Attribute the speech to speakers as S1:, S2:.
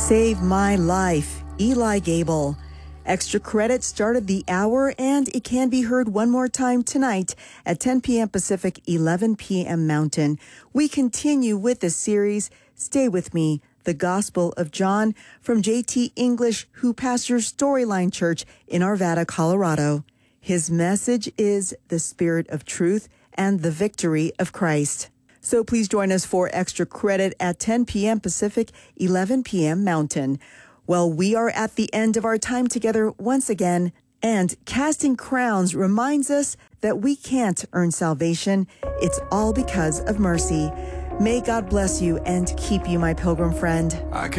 S1: Save My Life, Eli Gable. Extra Credit started the hour, and it can be heard one more time tonight at 10 p.m. Pacific, 11 p.m. Mountain. We continue with the series, Stay With Me, the Gospel of John, from J.T. English, who pastors Storyline Church in Arvada, Colorado. His message is the Spirit of Truth and the victory of Christ. So please join us for Extra Credit at 10 p.m. Pacific, 11 p.m. Mountain. Well, we are at the end of our time together once again, and Casting Crowns reminds us that we can't earn salvation. It's all because of mercy. May God bless you and keep you, my pilgrim friend.